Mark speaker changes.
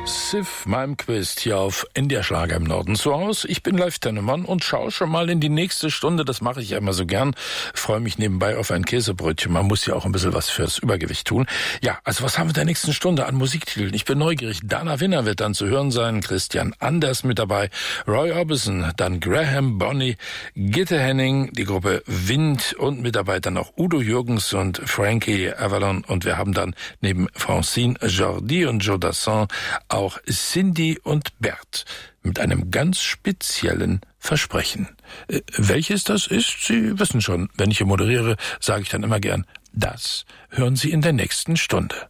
Speaker 1: Sif, meinem Quiz hier auf NDR Schlager im Norden zu Hause. Ich bin Live Tennemann und schaue schon mal in die nächste Stunde. Das mache ich ja immer so gern. Freue mich nebenbei auf ein Käsebrötchen. Man muss ja auch ein bisschen was fürs Übergewicht tun. Ja, also was haben wir in der nächsten Stunde an Musiktiteln? Ich bin neugierig. Dana Winner wird dann zu hören sein. Christian Anders mit dabei. Roy Orbison, dann Graham Bonny, Gitte Henning, die Gruppe Wind und mit dabei dann auch Udo Jürgens und Frankie Avalon. Und wir haben dann neben Francine Jordi und Joe Dassin auch Cindy und Bert mit einem ganz speziellen Versprechen. Welches das ist, Sie wissen schon. Wenn ich hier moderiere, sage ich dann immer gern, das hören Sie in der nächsten Stunde.